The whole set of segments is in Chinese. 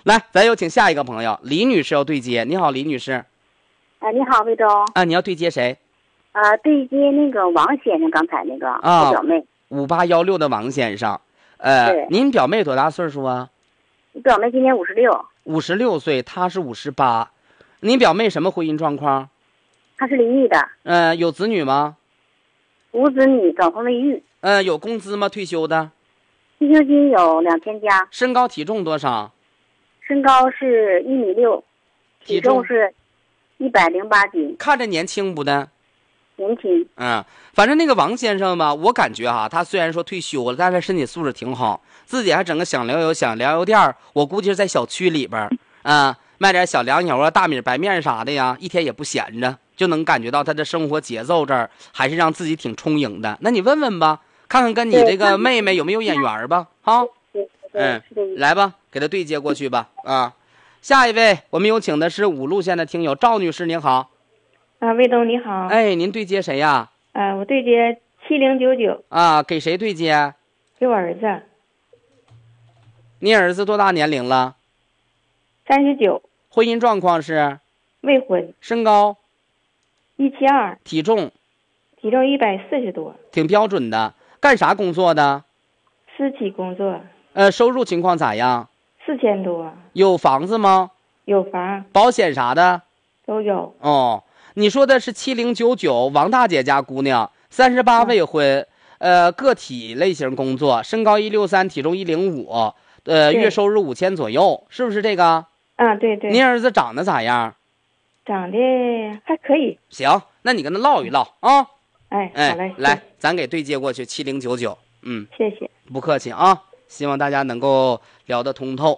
来，咱有请下一个朋友李女士要对接。你好，李女士。 你好，魏忠。 你要对接谁？ 对接那个王先生，刚才那个我表妹 5816的王先生。 对。 您表妹多大岁数啊？ 我表妹今年56。 56岁，她是58。您表妹什么婚姻状况？ 她是离异的。 有子女吗？ 无子女，早婚未育。 有工资吗？退休的？ 退休金有2000加。 身高体重多少？ 身高是1.6米，体重是108斤。 看着年轻不的？ 年轻。 反正那个王先生吧，我感觉他虽然说退休了，但是身体素质挺好，自己还整个小粮油店，我估计是在小区里边卖点小粮油大米白面啥的呀，一天也不闲着，就能感觉到他的生活节奏这儿还是让自己挺充盈的。那你问问吧，看看跟你这个妹妹有没有眼缘吧。来吧，给他对接过去吧。下一位我们有请的是5路线的听友赵女士，您好。 魏东你好。 您对接谁呀？ 我对接7099。 给谁对接？ 给我儿子。 你儿子多大年龄了 ？39。 婚姻状况是？ 未婚。 身高 ？172。 体重 ？140多。 挺标准的。干啥工作的？ 私企工作。 收入情况咋样 ？4000多。 有房子吗？ 有房。 保险啥的？ 都有。 你说的是7099王大姐家姑娘，38未婚，个体类型工作，身高163，体重105，月收入5000左右，是不是这个？ 对对。 您儿子长得咋样？ 长得还可以。 行，那你跟他唠一唠啊。 好嘞。 来，咱给对接过去7099。 谢谢。 不客气啊，希望大家能够聊得通透。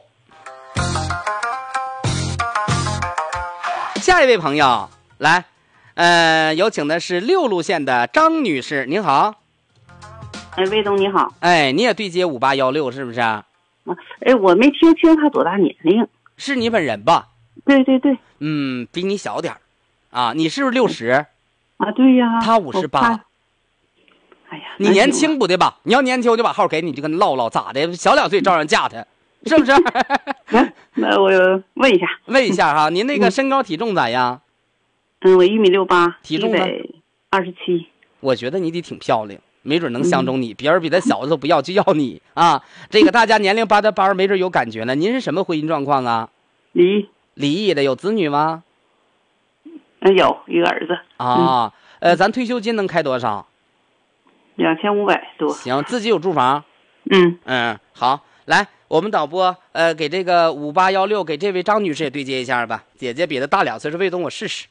下一位朋友来，有请的是6路线的张女士，您好。 魏东你好。 你也对接5816是不是？ 我没听清他多大年龄。 是你本人吧？ 对对对。 比你小点你是不是60？ 对呀。 他58。你年轻不对吧？你要年轻我就把号给你，就跟他唠唠，咋的？小2岁照样嫁他，是不是？ 那我问一下， 您那个身高体重咋样？ 我1.68米， 体重呢 ？127。 我觉得你得挺漂亮，没准能相中你，别人比他小的都不要，就要你啊！这个大家年龄扒的班，没准有感觉呢。您是什么婚姻状况啊？ 离异的，有子女吗？ 有一个儿子。 咱退休金能开多少 ？2500多。 行，自己有住房？好，来，我们导播给这个5816给这位张女士也对接一下吧。姐姐比他大2岁，是魏东，我试试。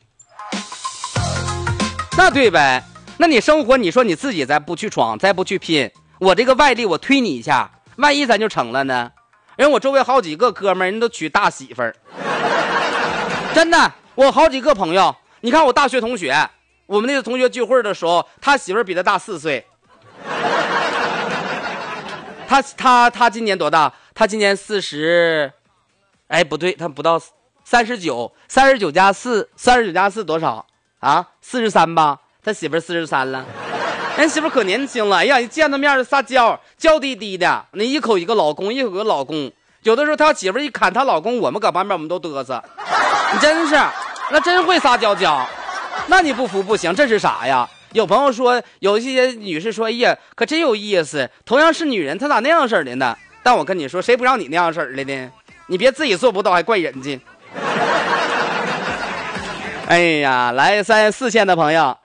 那对呗，那你生活你说你自己再不去闯，再不去拼，我这个外力我推你一下，万一咱就成了呢？人我周围好几个哥们儿人都娶大媳妇儿，真的，我好几个朋友，你看我大学同学，我们那个同学聚会的时候，他媳妇儿比他大4岁。他今年多大？他今年40，不对，他不到39加4多少43吧？他媳妇儿43了，人媳妇儿可年轻了。一见到面撒娇，娇滴滴的，那一口一个老公，一口一个老公。有的时候他媳妇儿一砍他老公，我们搁旁边我们都嘚瑟。你真是，那真会撒娇娇，那你不服不行，这是啥呀？有朋友说，有一些女士说，可真有意思，同样是女人，她咋那样式的呢？但我跟你说，谁不让你那样式的呢？你别自己做不到还怪人家。来4线的朋友，